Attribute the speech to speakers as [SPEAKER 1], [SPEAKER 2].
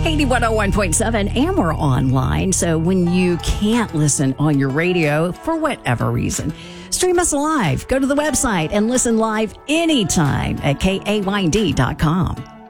[SPEAKER 1] Haiti 101.7, and we're online. So when you can't listen on your radio for whatever reason, stream us live. Go to the website and listen live anytime at KAYD.com.